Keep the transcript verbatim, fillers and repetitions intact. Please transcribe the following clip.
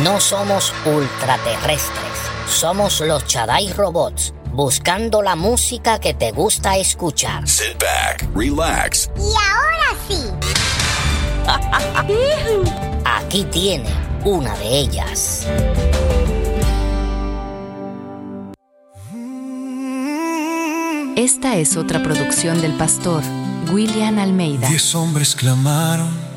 No somos ultraterrestres, somos los Chadai Robots, buscando la música que te gusta escuchar. Sit back, relax. Y ahora sí. Aquí tiene una de ellas. Esta es otra producción del pastor William Almeida. Diez hombres clamaron